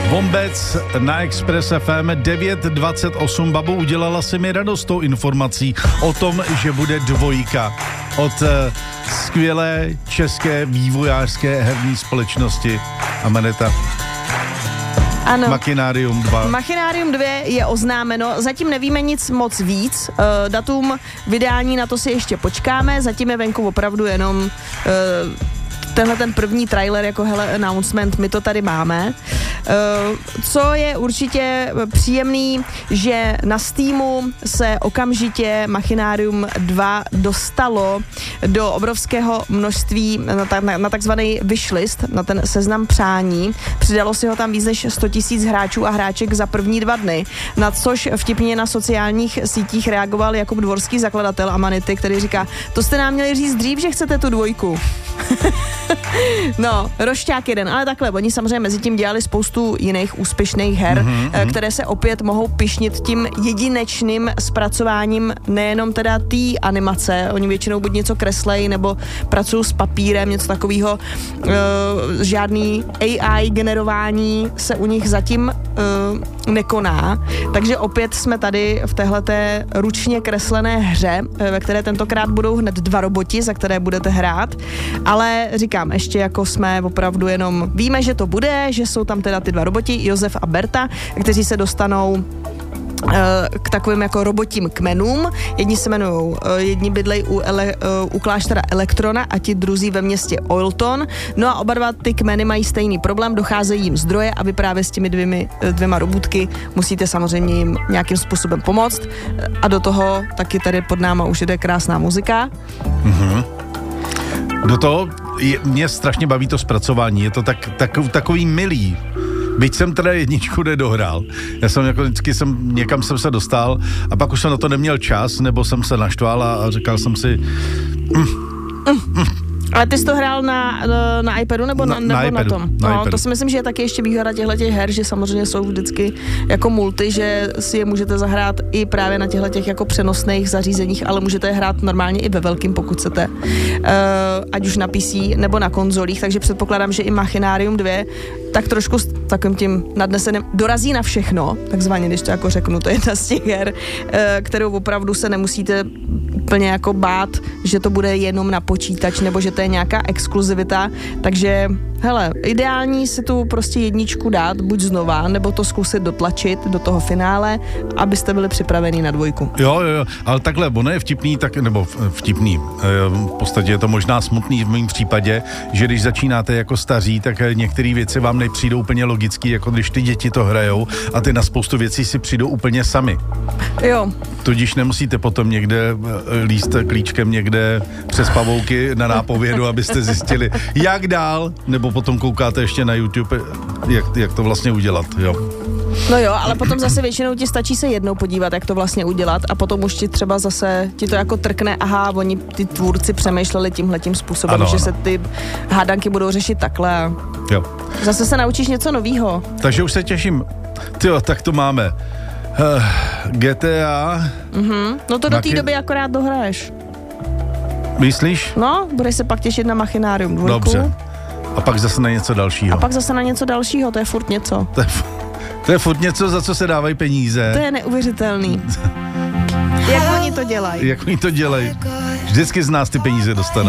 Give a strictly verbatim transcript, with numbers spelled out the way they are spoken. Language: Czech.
Vombec na Express F M devět dvacet osm. Babu, udělala si mi radost tou informací o tom, že bude dvojka od uh, skvělé české vývojářské herní společnosti Amanita. Ano. Machinarium dva. Machinarium dva je oznámeno, zatím nevíme nic moc víc, uh, datum vydání, na to si ještě počkáme, zatím je venku opravdu jenom uh, tenhle ten první trailer jako hele announcement, my to tady máme. Uh, co je určitě příjemný, že na Steamu se okamžitě Machinarium dva dostalo do obrovského množství na, ta, na, na takzvaný wishlist, na ten seznam přání. Přidalo si ho tam víc než sto tisíc hráčů a hráček za první dva dny, na což vtipně na sociálních sítích reagoval Jakub Dvorský, zakladatel Amanity, který říká, to jste nám měli říct dřív, že chcete tu dvojku. No, rošťák jeden, ale takhle, oni samozřejmě mezi tím dělali spoustu jiných úspěšných her, mm-hmm. které se opět mohou pyšnit tím jedinečným zpracováním nejenom teda té animace, oni většinou buď něco kreslej, nebo pracují s papírem, něco takového, uh, žádný A I generování se u nich zatím uh, nekoná, takže opět jsme tady v téhleté ručně kreslené hře, ve které tentokrát budou hned dva roboti, za které budete hrát, ale říkám, ještě jako jsme opravdu jenom, víme, že to bude, že jsou tam teda ty dva roboti, Josef a Berta, kteří se dostanou k takovým jako robotím kmenům. Jedni se jmenují, jedni bydlejí u, ele, u kláštera Elektrona a ti druzí ve městě Oilton. No a oba dva ty kmeny mají stejný problém, docházejí jim zdroje a vy právě s těmi dvěmi, dvěma robůtky musíte samozřejmě jim nějakým způsobem pomoct. A do toho taky tady pod náma už jde krásná muzika. Mm-hmm. Do toho je, mě strašně baví to zpracování, je to tak, tak, takový milý. Byť jsem teda jedničku nedohrál. Já jsem jako vždycky jsem, někam jsem se dostal a pak už jsem na to neměl čas, nebo jsem se naštval a, a říkal jsem si... Mm, mm. Ale ty jsi to hrál na, na iPadu nebo na, na, nebo na, iPadu, na tom? Na no, iPadu. To si myslím, že je taky ještě výhoda těchto her, že samozřejmě jsou vždycky jako multi, že si je můžete zahrát i právě na těchto jako přenosných zařízeních, ale můžete je hrát normálně i ve velkým, pokud chcete. Uh, ať už na P C nebo na konzolích, takže předpokládám, že i Machinarium dva tak trošku s takovým tím nadneseným dorazí na všechno, takzvaně, když to jako řeknu, to je jedna z těch her, uh, kterou opravdu se nemusíte úplně jako bát, že to bude jenom na počítač, nebo že to je nějaká exkluzivita, takže hele, ideální si tu prostě jedničku dát, buď znova, nebo to zkusit dotlačit do toho finále, abyste byli připraveni na dvojku. Jo, jo, jo, ale takhle, ono je vtipný, tak, nebo vtipný, v podstatě je to možná smutný v mém případě, že když začínáte jako staří, tak některé věci vám nepřijdou úplně logický, jako když ty děti to hrajou a ty na spoustu věcí si přijdou úplně sami. Jo. Tudíž nemusíte potom někde líst klíčkem někde přes pavouky na nápovědu, abyste zjistili, jak dál, nebo potom koukáte ještě na YouTube, jak, jak to vlastně udělat, jo. No jo, ale potom zase většinou ti stačí se jednou podívat, jak to vlastně udělat a potom už ti třeba zase ti to jako trkne, aha, oni ty tvůrci přemýšleli tímhletím způsobem, ano, že ano. se ty hádanky budou řešit takhle a jo. Zase se naučíš něco novýho. Takže už se těším. Tyjo, tak to máme. Uh, G T A. Mhm, no to do té doby akorát dohraješ. Myslíš? No, budeš se pak těšit na Machinarium dva. Dobře. A pak zase na něco dalšího. A pak zase na něco dalšího, to je furt něco. To je, to je furt něco, za co se dávají peníze. To je neuvěřitelný. Jak oni to dělají. Jak oni to dělají. Vždycky z nás ty peníze dostanou.